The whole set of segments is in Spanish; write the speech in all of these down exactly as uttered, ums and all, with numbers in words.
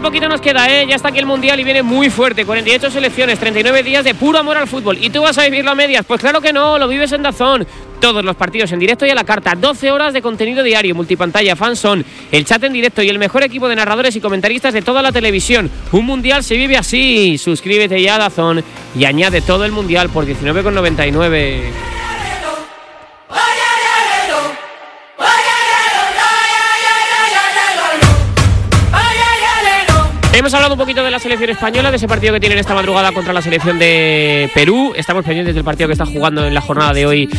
poquito nos queda, ¿eh? Ya está aquí el Mundial y viene muy fuerte. cuarenta y ocho selecciones, treinta y nueve días de puro amor al fútbol. ¿Y tú vas a vivirlo a medias? Pues claro que no, lo vives en DAZN. Todos los partidos en directo y a la carta. doce horas de contenido diario, multipantalla, fanzone, el chat en directo y el mejor equipo de narradores y comentaristas de toda la televisión. Un Mundial se vive así. Suscríbete ya a DAZN y añade todo el Mundial por diecinueve con noventa y nueve. Hemos hablado un poquito de la selección española, de ese partido que tienen esta madrugada contra la selección de Perú. Estamos pendientes del partido que está jugando en la jornada de hoy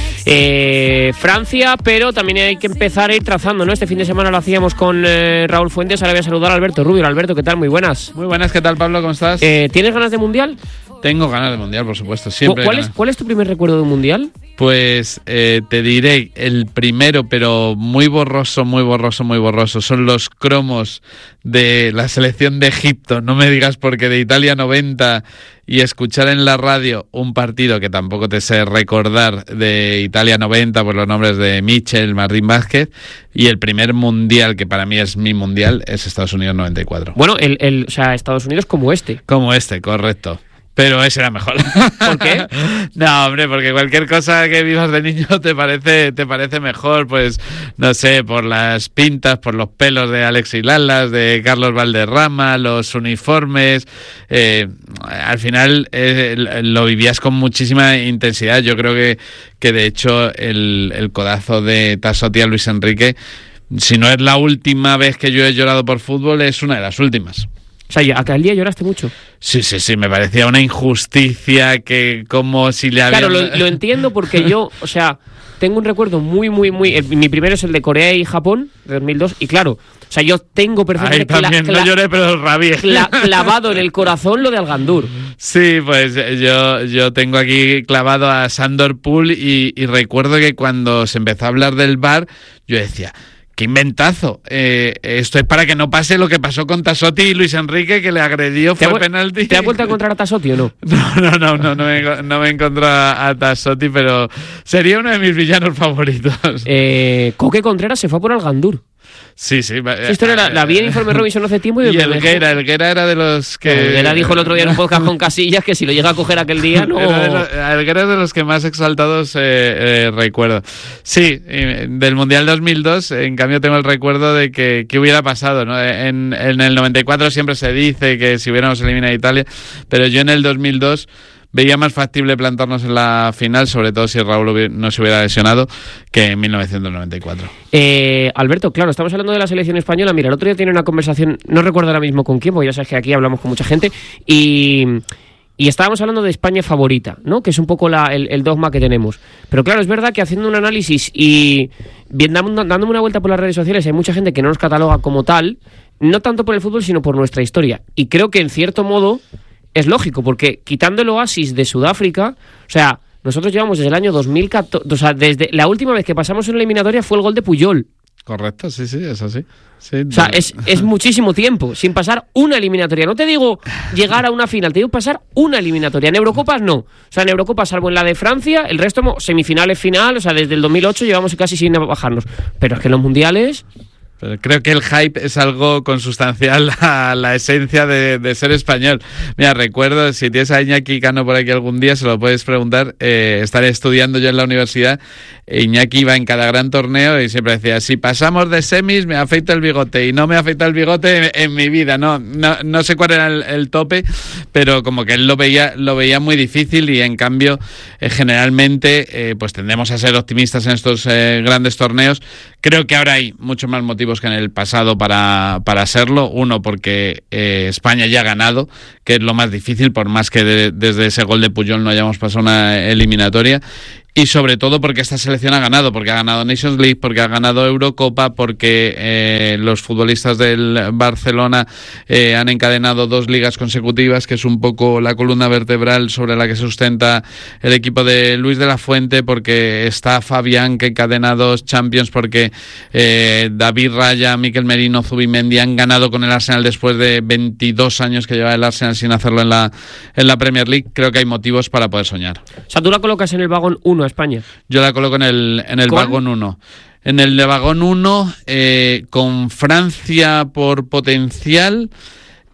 eh, Francia, pero también hay que empezar a ir trazando, ¿no? Este fin de semana lo hacíamos con eh, Raúl Fuentes, ahora voy a saludar a Alberto Rubio. Alberto, ¿qué tal? Muy buenas. Muy buenas, ¿qué tal, Pablo? ¿Cómo estás? Eh, ¿Tienes ganas de Mundial? Tengo ganas de Mundial, por supuesto, siempre. ¿Cuál es, ¿Cuál es tu primer recuerdo de un Mundial? Pues eh, te diré el primero, pero muy borroso, muy borroso, muy borroso. Son los cromos de la selección de Egipto. No me digas porque de Italia noventa y escuchar en la radio un partido que tampoco te sé recordar de Italia noventa por los nombres de Michel, Martín Vázquez, y el primer Mundial, que para mí es mi Mundial, es Estados Unidos noventa y cuatro. Bueno, el, el, o sea, Estados Unidos como este. Como este, correcto. Pero ese era mejor. ¿Por qué? No, hombre, porque cualquier cosa que vivas de niño te parece te parece mejor, pues, no sé, por las pintas, por los pelos de Alexis Lalas, de Carlos Valderrama, los uniformes. Eh, al final eh, lo vivías con muchísima intensidad. Yo creo que, que de hecho, el, el codazo de Tassotti a Luis Enrique, si no es la última vez que yo he llorado por fútbol, es una de las últimas. O sea, aquel día lloraste mucho. Sí, sí, sí, me parecía una injusticia que como si le había... Claro, lo, lo entiendo porque yo, o sea, tengo un recuerdo muy, muy, muy... El, mi primero es el de Corea y Japón, de dos mil dos, y claro, o sea, yo tengo perfectamente... Ahí también cla- no lloré, pero rabié. Cla- clavado en el corazón lo de Algandur. Sí, pues yo, yo tengo aquí clavado a Sandor Pool y, y recuerdo que cuando se empezó a hablar del V A R, yo decía... ¡Qué inventazo! Eh, esto es para que no pase lo que pasó con Tassotti y Luis Enrique, que le agredió, fue penalti. ¿Te has vuelto a encontrar a Tassotti o no? No, no, no, no, no me, no me encontré a Tassotti, pero sería uno de mis villanos favoritos. Eh, Coque Contreras se fue por Algandur. Sí, sí. Esa historia la, la vi en Informe Robinson hace tiempo. Y, y Elguera, Elguera era de los que... Elguera dijo el otro día en un podcast con Casillas que si lo llega a coger aquel día no... Elguera es de los que más exaltados eh, eh, recuerdo. Sí, del Mundial dos mil dos, en cambio tengo el recuerdo de que, que hubiera pasado, ¿no? En, en el noventa y cuatro siempre se dice que si hubiéramos eliminado a Italia, pero yo en el dos mil dos... veía más factible plantarnos en la final, sobre todo si Raúl no se hubiera lesionado, que en mil novecientos noventa y cuatro. Eh, Alberto, claro, estamos hablando de la selección española. Mira, el otro día tiene una conversación, no recuerdo ahora mismo con quién, porque ya sabes que aquí hablamos con mucha gente, y, y estábamos hablando de España favorita, ¿no? Que es un poco la, el, el dogma que tenemos. Pero claro, es verdad que haciendo un análisis y bien, dándome una vuelta por las redes sociales, hay mucha gente que no nos cataloga como tal, no tanto por el fútbol, sino por nuestra historia. Y creo que en cierto modo... es lógico, porque quitando el oasis de Sudáfrica, o sea, nosotros llevamos desde el año dos mil catorce, o sea, desde la última vez que pasamos una eliminatoria fue el gol de Puyol. Correcto, sí, sí, es así. Sí, o sea, es, es muchísimo tiempo sin pasar una eliminatoria. No te digo llegar a una final, te digo pasar una eliminatoria. En Eurocopas no. O sea, en Eurocopas, salvo en la de Francia, el resto semifinales, final, o sea, desde el dos mil ocho llevamos casi sin bajarnos. Pero es que en los mundiales... Pero creo que el hype es algo consustancial a la esencia de, de ser español. Mira, recuerdo, si tienes a Iñaki Cano por aquí algún día, se lo puedes preguntar. Eh, estaré estudiando yo en la universidad. Iñaki iba en cada gran torneo y siempre decía, si pasamos de semis me afeito el bigote, y no me afeita el bigote en, en mi vida. No, no, no sé cuál era el, el tope, pero como que él lo veía, lo veía muy difícil, y en cambio eh, generalmente eh, pues tendemos a ser optimistas en estos eh, grandes torneos. Creo que ahora hay muchos más motivos que en el pasado para, para serlo. Uno, porque eh, España ya ha ganado, que es lo más difícil, por más que de, desde ese gol de Puyol no hayamos pasado una eliminatoria. Y sobre todo porque esta selección ha ganado, porque ha ganado Nations League, porque ha ganado Eurocopa, porque eh, los futbolistas del Barcelona eh, han encadenado dos ligas consecutivas, que es un poco la columna vertebral sobre la que se sustenta el equipo de Luis de la Fuente, porque está Fabián, que encadena dos Champions, porque eh, David Raya, Mikel Merino, Zubimendi han ganado con el Arsenal después de veintidós años que lleva el Arsenal sin hacerlo en la, en la Premier League. Creo que hay motivos para poder soñar. O sea, tú la colocas en el vagón uno a España. Yo la coloco en el, en el vagón uno. En el de vagón uno, eh, con Francia por potencial,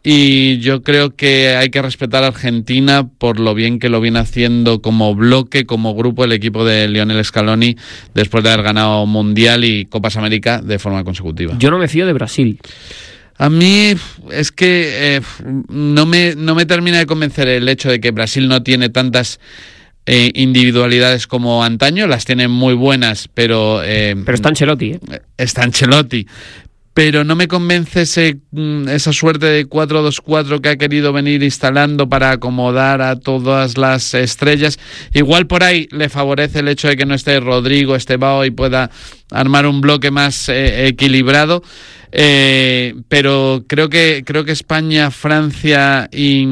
y yo creo que hay que respetar a Argentina por lo bien que lo viene haciendo como bloque, como grupo, el equipo de Lionel Scaloni, después de haber ganado Mundial y Copas América de forma consecutiva. Yo no me fío de Brasil. A mí es que eh, no me, no me termina de convencer el hecho de que Brasil no tiene tantas eh, individualidades como antaño, las tiene muy buenas, pero... Eh, pero está Ancelotti, ¿eh? Está Ancelotti. Pero no me convence ese, esa suerte de cuatro dos cuatro que ha querido venir instalando para acomodar a todas las estrellas. Igual por ahí le favorece el hecho de que no esté Rodrigo, Estevao y pueda armar un bloque más eh, equilibrado. Eh, pero creo que creo que España, Francia y,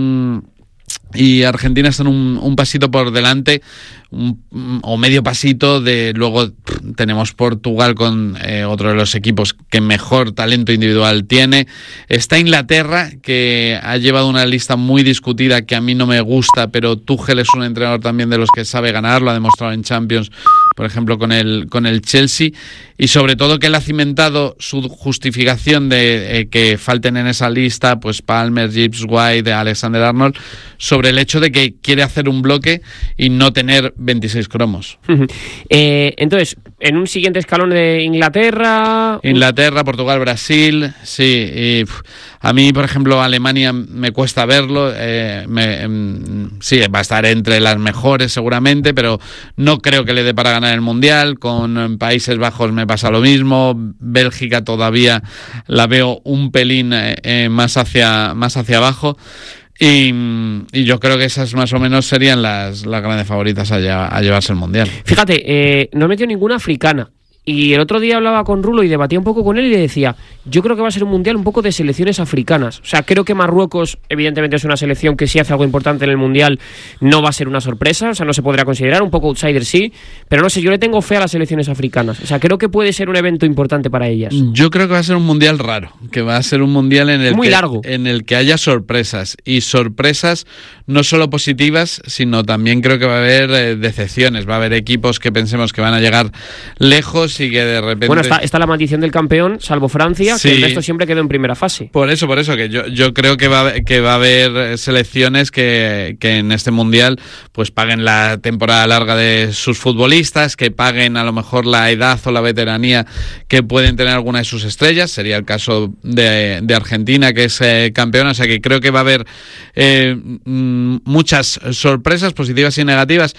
y Argentina están un, un pasito por delante. Un, o medio pasito de luego tenemos Portugal con eh, otro de los equipos que mejor talento individual tiene. Está Inglaterra, que ha llevado una lista muy discutida que a mí no me gusta, pero Tuchel es un entrenador también de los que sabe ganar, lo ha demostrado en Champions, por ejemplo con el, con el Chelsea, y sobre todo que él ha cimentado su justificación de eh, que falten en esa lista pues Palmer, Gibbs White, Alexander-Arnold, sobre el hecho de que quiere hacer un bloque y no tener veintiséis cromos. eh, entonces, en un siguiente escalón de Inglaterra... Inglaterra, Portugal, Brasil, sí. Y, pff, a mí, por ejemplo, Alemania me cuesta verlo. Eh, me, eh, sí, va a estar entre las mejores seguramente, pero no creo que le dé para ganar el Mundial. Con Países Bajos me pasa lo mismo. Bélgica todavía la veo un pelín eh, eh, más hacia, más hacia abajo. Y, y yo creo que esas más o menos serían las, las grandes favoritas a, lleva, a llevarse el Mundial. Fíjate, eh, no he metido ninguna africana. Y el otro día hablaba con Rulo y debatía un poco con él y le decía, yo creo que va a ser un mundial un poco de selecciones africanas. O sea, creo que Marruecos evidentemente es una selección que si hace algo importante en el mundial no va a ser una sorpresa, o sea, no se podrá considerar, un poco outsider sí, pero no sé, yo le tengo fe a las selecciones africanas. O sea, creo que puede ser un evento importante para ellas. Yo creo que va a ser un mundial raro, que va a ser un mundial en el, Muy que, largo. en el que haya sorpresas, y sorpresas no solo positivas, sino también creo que va a haber eh, decepciones, va a haber equipos que pensemos que van a llegar lejos y que de repente... Bueno, está, está la maldición del campeón, salvo Francia, sí, que el resto siempre quedó en primera fase. Por eso, por eso, que yo, yo creo que va, que va a haber selecciones que, que en este mundial pues paguen la temporada larga de sus futbolistas, que paguen a lo mejor la edad o la veteranía que pueden tener alguna de sus estrellas. Sería el caso de, de Argentina, que es eh, campeona. O sea que creo que va a haber eh, muchas sorpresas positivas y negativas.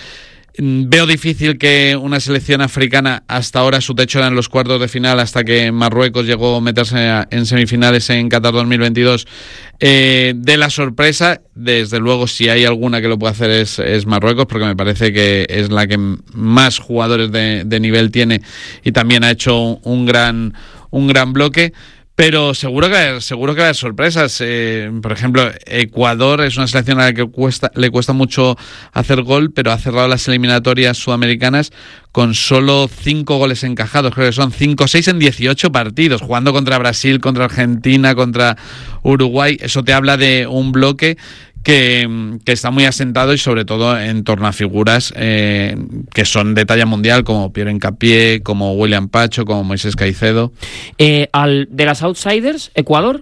Veo difícil que una selección africana, hasta ahora su techo era en los cuartos de final, hasta que Marruecos llegó a meterse en semifinales en Qatar dos mil veintidós, eh, de la sorpresa. Desde luego, si hay alguna que lo puede hacer es, es Marruecos, porque me parece que es la que más jugadores de, de nivel tiene y también ha hecho un gran, un gran bloque. Pero seguro que seguro que va a haber sorpresas. Eh, por ejemplo, Ecuador es una selección a la que cuesta, le cuesta mucho hacer gol, pero ha cerrado las eliminatorias sudamericanas con solo cinco goles encajados. Creo que son cinco o seis en dieciocho partidos, jugando contra Brasil, contra Argentina, contra Uruguay. Eso te habla de un bloque que, que está muy asentado y sobre todo en torno a figuras eh, que son de talla mundial, como Pierre Hincapié, como William Pacho, como Moisés Caicedo. Eh, al, de las outsiders, Ecuador.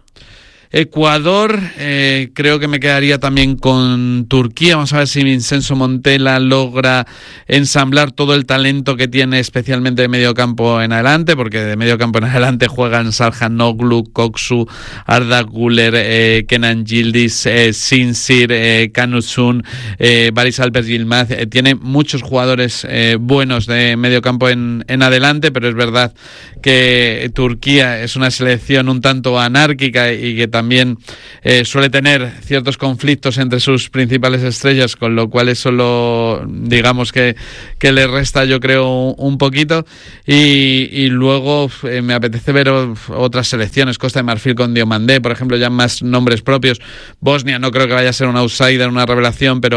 Ecuador, eh, creo que me quedaría también con Turquía. Vamos a ver si Vincenzo Montella logra ensamblar todo el talento que tiene, especialmente de medio campo en adelante, porque de medio campo en adelante juegan Salhanoglu, Koksu, Arda Güler, eh, Kenan Yildiz, eh, Sinsir, eh, Kanutsun, eh, Baris Alper Yilmaz. Eh, tiene muchos jugadores eh, buenos de medio campo en, en adelante, pero es verdad que Turquía es una selección un tanto anárquica y que también También eh, suele tener ciertos conflictos entre sus principales estrellas, con lo cual eso lo, digamos que, que le resta, yo creo, un poquito. Y, y luego eh, me apetece ver otras selecciones, Costa de Marfil con Diomandé, por ejemplo, ya más nombres propios. Bosnia no creo que vaya a ser un outsider, una revelación, pero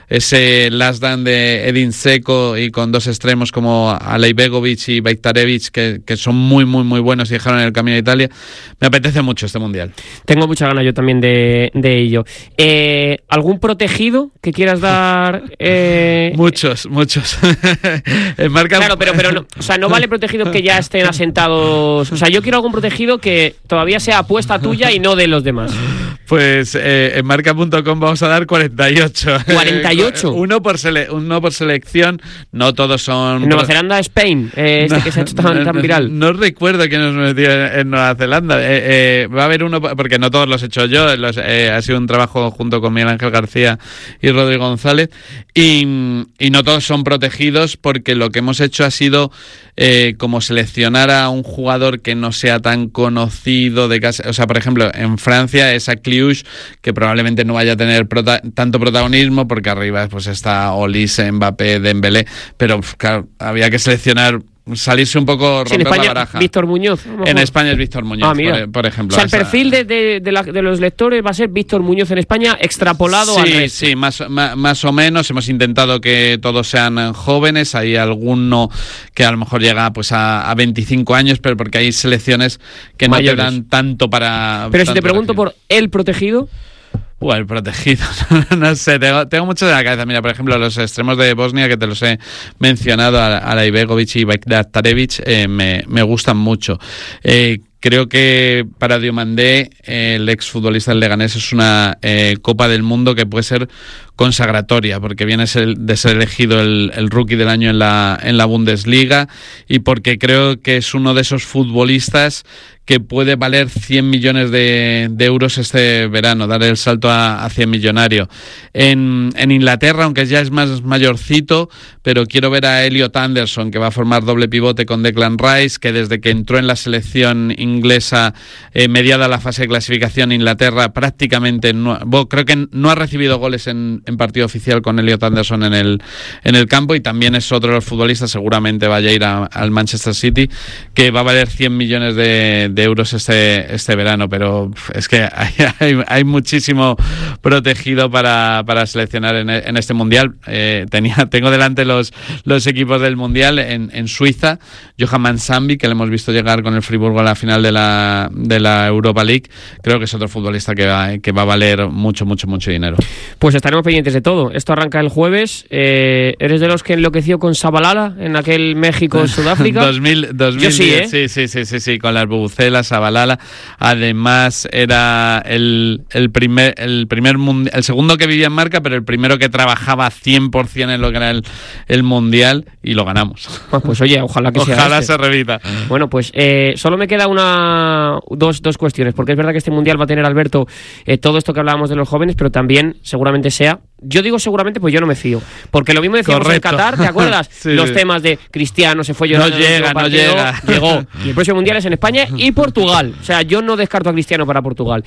ese last dance de Edin Dzeko y con dos extremos como Alej Begovic y Bajtarevic que, que son muy muy muy buenos y dejaron el camino a Italia. Me apetece mucho este mundial. Tengo mucha ganas yo también de, de ello. Eh, ¿Algún protegido que quieras dar? Eh... Muchos, muchos. Marca... Claro, pero, pero no, o sea, no vale protegidos que ya estén asentados. O sea, yo quiero algún protegido que todavía sea apuesta tuya y no de los demás. Pues eh, en marca punto com vamos a dar cuarenta y ocho. ¿cuarenta y ocho? Uno por, sele- uno por selección, no todos son... En Nueva Zelanda, Spain, eh, este no, que se ha hecho tan, tan viral. No, no recuerdo quién nos metió en, en Nueva Zelanda. Eh, eh, va a haber uno, porque no todos los he hecho yo, los, eh, ha sido un trabajo junto con Miguel Ángel García y Rodrigo González, y, y no todos son protegidos porque lo que hemos hecho ha sido eh, como seleccionar a un jugador que no sea tan conocido de casa. O sea, por ejemplo, en Francia esa Cluj, que probablemente no vaya a tener prota- tanto protagonismo porque arriba pues está Olise, Mbappé, Dembélé, pero claro, había que seleccionar, salirse un poco, romper sí, en España, la baraja. Víctor Muñoz. En España es Víctor Muñoz, ah, mira. por, por ejemplo. O sea, el perfil de, de, de, la, de los lectores va a ser Víctor Muñoz en España extrapolado sí, al resto. Sí, sí, más, más, más o menos. Hemos intentado que todos sean jóvenes. Hay alguno que a lo mejor llega pues a, a veinticinco años, pero porque hay selecciones que no te dan tanto para... Pero si te pregunto por el protegido... Uh, el protegido, no sé, tengo, tengo mucho de la cabeza. Mira, por ejemplo, los extremos de Bosnia, que te los he mencionado, Alej Begovic y Bajtarevic, eh, me, me gustan mucho. Eh, Creo que para Diomandé, eh, el exfutbolista del Leganés, es una eh, Copa del Mundo que puede ser consagratoria, porque viene de ser elegido el, el rookie del año en la, en la Bundesliga, y porque creo que es uno de esos futbolistas que puede valer cien millones de, de euros este verano, dar el salto a, a cien millonario. En, en Inglaterra, aunque ya es más mayorcito, pero quiero ver a Elliot Anderson, que va a formar doble pivote con Declan Rice, que desde que entró en la selección inglesa, eh, mediada la fase de clasificación, Inglaterra prácticamente no, bueno, creo que no ha recibido goles en, en partido oficial con Elliot Anderson en el, en el campo, y también es otro de los futbolistas, seguramente vaya a ir a, al Manchester City, que va a valer cien millones de, de euros este, este verano, pero es que hay, hay, hay muchísimo protegido para, para seleccionar en, en este Mundial. Eh, tenía, tengo delante los, los equipos del Mundial. En, en Suiza, Johan Mansambi, que le hemos visto llegar con el Friburgo a la final de la, de la Europa League, creo que es otro futbolista que va, que va a valer mucho, mucho, mucho dinero. Pues estaremos pendientes de todo. Esto arranca el jueves. Eh, ¿Eres de los que enloqueció con Shabalala en aquel México-Sudáfrica? dos mil, dos mil Yo sí, ¿eh? Sí, sí, sí, sí, sí, con las bubucelas, Shabalala. Además, era el, el primer, el primer mundi- el segundo que vivía en marca, pero el primero que trabajaba cien por ciento en lo que era el, el Mundial, y lo ganamos. Ah, pues oye, ojalá que sea Ojalá este. se repita. Bueno, pues eh, solo me queda una dos, dos cuestiones, porque es verdad que este Mundial va a tener, Alberto, eh, todo esto que hablábamos de los jóvenes, pero también seguramente sea, yo digo seguramente, pues yo no me fío, porque lo mismo decíamos Correcto. en Qatar, ¿te acuerdas? Sí. Los temas de Cristiano se fue llorando, No llega, no llega. Llegó. Y el próximo Mundial es en España y Portugal. O sea, yo no descarto a Cristiano para Portugal.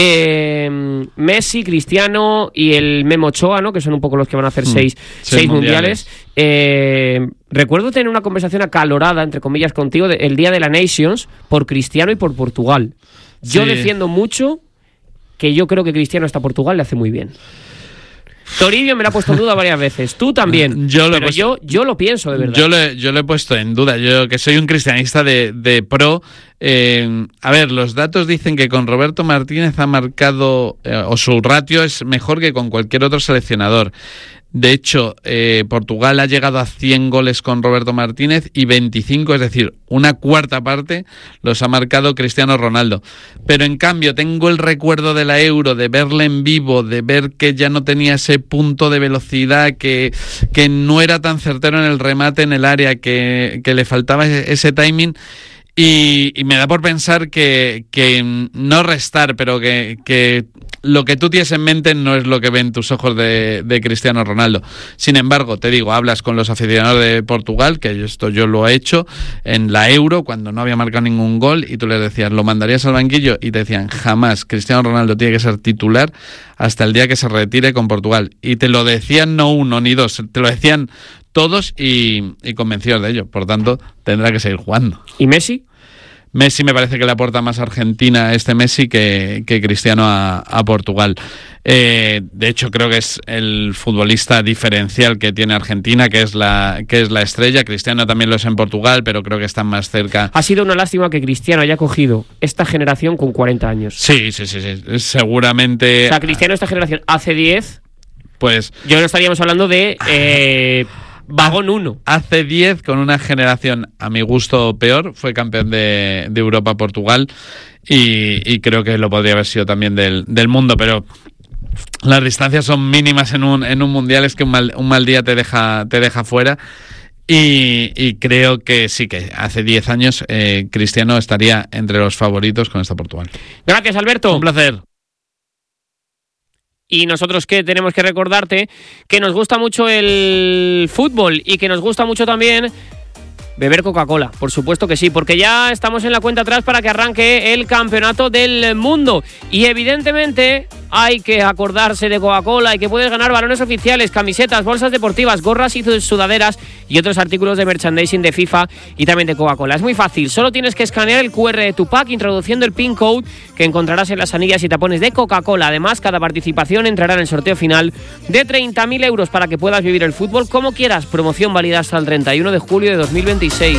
Eh, Messi, Cristiano y el Memo Ochoa, ¿no? Que son un poco los que van a hacer hmm. seis, seis, seis mundiales. mundiales. Eh, recuerdo tener una conversación acalorada, entre comillas, contigo de, el día de la Nations por Cristiano y por Portugal. Yo sí. defiendo mucho que yo creo que Cristiano hasta Portugal le hace muy bien. Toribio me lo ha puesto en duda varias veces. Tú también. Yo lo, pero puesto, yo, yo lo pienso, de verdad. Yo lo, yo lo he puesto en duda. Yo que soy un cristianista de, de pro. Eh, a ver, los datos dicen que con Roberto Martínez ha marcado, eh, o su ratio es mejor que con cualquier otro seleccionador. De hecho, eh, Portugal ha llegado a cien goles con Roberto Martínez y veinticinco, es decir, una cuarta parte los ha marcado Cristiano Ronaldo. Pero en cambio tengo el recuerdo de la Euro, de verle en vivo, de ver que ya no tenía ese punto de velocidad, que, que no era tan certero en el remate en el área, que, que le faltaba ese, ese timing. Y, y me da por pensar que, que no restar, pero que, que lo que tú tienes en mente no es lo que ven tus ojos de, de Cristiano Ronaldo. Sin embargo, te digo, hablas con los aficionados de Portugal, que esto yo lo he hecho en la Euro, cuando no había marcado ningún gol, y tú les decías, ¿lo mandarías al banquillo? Y te decían, jamás, Cristiano Ronaldo tiene que ser titular hasta el día que se retire con Portugal. Y te lo decían no uno ni dos, te lo decían todos y, y convencidos de ello. Por tanto, tendrá que seguir jugando. ¿Y Messi? Messi me parece que le aporta más a Argentina a este Messi que, que Cristiano a, a Portugal. Eh, de hecho, creo que es el futbolista diferencial que tiene Argentina, que es la que es la estrella. Cristiano también lo es en Portugal, pero creo que están más cerca. Ha sido una lástima que Cristiano haya cogido esta generación con cuarenta años. Sí, sí, sí, sí. Seguramente. O sea, Cristiano esta generación hace diez. Pues. Yo no estaríamos hablando de. Eh, Vagón uno. Hace diez, con una generación, a mi gusto, peor, fue campeón de, de Europa Portugal y, y creo que lo podría haber sido también del, del mundo, pero las distancias son mínimas en un, en un mundial, es que un mal, un mal día te deja, te deja fuera y, y creo que sí, que hace diez años eh, Cristiano estaría entre los favoritos con esta Portugal. Gracias, Alberto. Un placer. Y nosotros que tenemos que recordarte que nos gusta mucho el fútbol y que nos gusta mucho también beber Coca-Cola, por supuesto que sí, porque ya estamos en la cuenta atrás para que arranque el campeonato del mundo y evidentemente hay que acordarse de Coca-Cola y que puedes ganar balones oficiales, camisetas, bolsas deportivas, gorras y sudaderas y otros artículos de merchandising de FIFA y también de Coca-Cola. Es muy fácil, solo tienes que escanear el cu erre de tu pack introduciendo el pin code que encontrarás en las anillas y tapones de Coca-Cola. Además, cada participación entrará en el sorteo final de treinta mil euros para que puedas vivir el fútbol como quieras. Promoción válida hasta el treinta y uno de julio de dos mil veintiséis.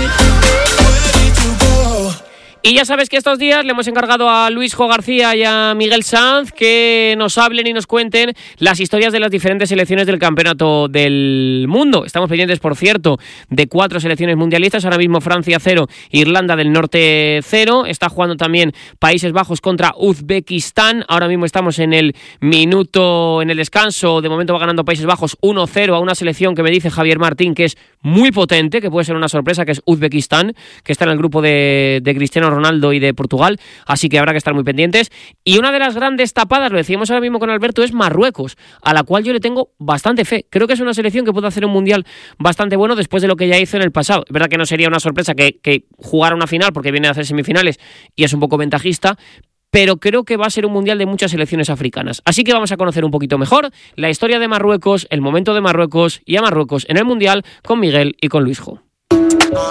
Y ya sabes que estos días le hemos encargado a Luisjo García y a Miguel Sanz que nos hablen y nos cuenten las historias de las diferentes selecciones del campeonato del mundo. Estamos pendientes, por cierto, de cuatro selecciones mundialistas. Ahora mismo Francia cero, Irlanda del Norte cero. Está jugando también Países Bajos contra Uzbekistán. Ahora mismo estamos en el minuto, en el descanso. De momento va ganando Países Bajos uno cero a una selección que me dice Javier Martín que es muy potente, que puede ser una sorpresa, que es Uzbekistán, que está en el grupo de, de Cristiano Ronaldo y de Portugal, así que habrá que estar muy pendientes. Y una de las grandes tapadas, lo decíamos ahora mismo con Alberto, es Marruecos, a la cual yo le tengo bastante fe. Creo que es una selección que puede hacer un mundial bastante bueno después de lo que ya hizo en el pasado. Es verdad que no sería una sorpresa que, que jugara una final porque viene a hacer semifinales y es un poco ventajista, pero creo que va a ser un mundial de muchas selecciones africanas. Así que vamos a conocer un poquito mejor la historia de Marruecos, el momento de Marruecos y a Marruecos en el mundial con Miguel y con Luisjo.